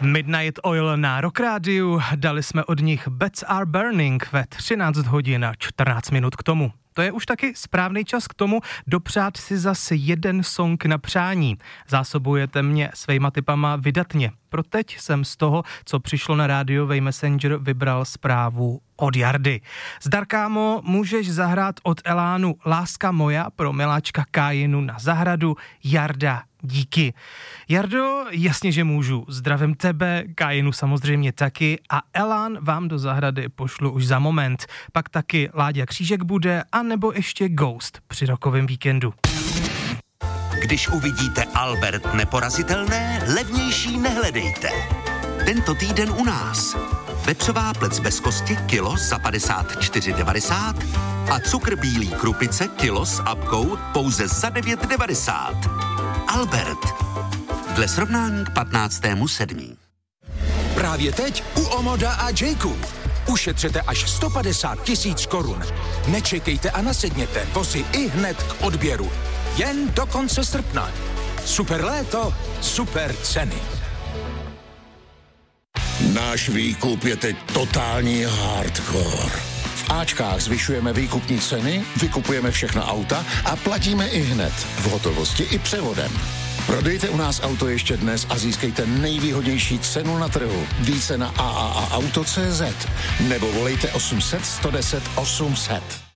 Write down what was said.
Midnight Oil na Rock Rádiu, dali jsme od nich Beds Are Burning ve 13 hodin a 14 minut k tomu. To je už taky správný čas k tomu dopřát si zase jeden song na přání. Zásobujete mě svejma tipama vydatně. Pro teď jsem z toho, co přišlo na rádiový Messenger, vybral zprávu od Jardy. Zdar, kámo, můžeš zahrát od Elánu Láska moja pro miláčka Kájinu na zahradu. Jarda, díky. Jardo, jasně, že můžu. Zdravím tebe, Kájinu samozřejmě taky a Elán vám do zahrady pošlu už za moment. Pak taky Láďa Křížek bude, anebo ještě Ghost při rokovém víkendu. Když uvidíte Albert neporazitelné, levnější nehledejte. Tento týden u nás. Vepřová plec bez kosti kilo za 54,90 a cukr bílý krupice kilo s apkou pouze za 9,90. Albert. Dle srovnání k 15.7. Právě teď u Omoda a Jayku. Ušetřete až 150 000 korun. Nečekejte a nasedněte, vozy i hned k odběru. Jen do konce srpna. Super léto, super ceny. Náš výkup je teď totální hardcore. V Ačkách zvyšujeme výkupní ceny, vykupujeme všechna auta a platíme i hned, v hotovosti i převodem. Prodejte u nás auto ještě dnes a získejte nejvýhodnější cenu na trhu. Více na AAAauto.cz nebo volejte 800 110 800.